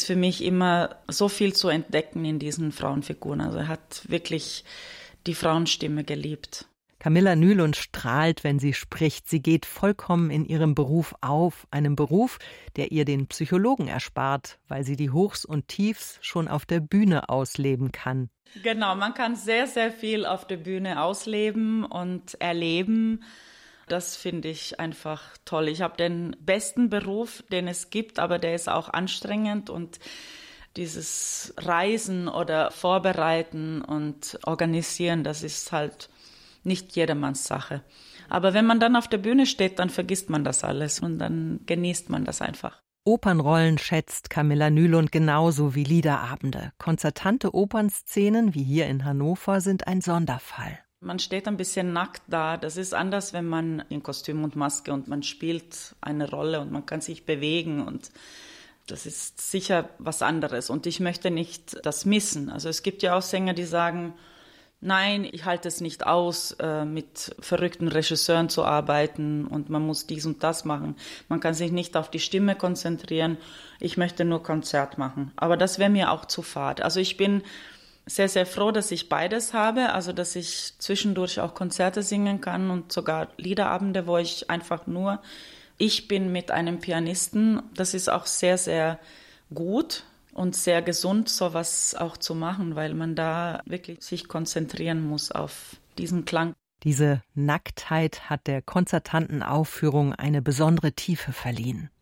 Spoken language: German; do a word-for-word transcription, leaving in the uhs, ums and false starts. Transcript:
für mich immer so viel zu entdecken in diesen Frauenfiguren. Also er hat wirklich die Frauenstimme geliebt. Camilla Nylund strahlt, wenn sie spricht. Sie geht vollkommen in ihrem Beruf auf, einem Beruf, der ihr den Psychologen erspart, weil sie die Hochs und Tiefs schon auf der Bühne ausleben kann. Genau, man kann sehr, sehr viel auf der Bühne ausleben und erleben. Das finde ich einfach toll. Ich habe den besten Beruf, den es gibt, aber der ist auch anstrengend und dieses Reisen oder Vorbereiten und Organisieren, das ist halt nicht jedermanns Sache. Aber wenn man dann auf der Bühne steht, dann vergisst man das alles und dann genießt man das einfach. Opernrollen schätzt Camilla Nylund genauso wie Liederabende. Konzertante Opernszenen, wie hier in Hannover, sind ein Sonderfall. Man steht ein bisschen nackt da. Das ist anders, wenn man in Kostüm und Maske und man spielt eine Rolle und man kann sich bewegen und das ist sicher was anderes. Und ich möchte nicht das missen. Also es gibt ja auch Sänger, die sagen, nein, ich halte es nicht aus, äh, mit verrückten Regisseuren zu arbeiten und man muss dies und das machen. Man kann sich nicht auf die Stimme konzentrieren. Ich möchte nur Konzert machen. Aber das wäre mir auch zu fad. Also ich bin sehr, sehr froh, dass ich beides habe. Also dass ich zwischendurch auch Konzerte singen kann und sogar Liederabende, wo ich einfach nur ich bin mit einem Pianisten. Das ist auch sehr, sehr gut. Und sehr gesund, sowas auch zu machen, weil man da wirklich sich konzentrieren muss auf diesen Klang. Diese Nacktheit hat der konzertanten Aufführung eine besondere Tiefe verliehen.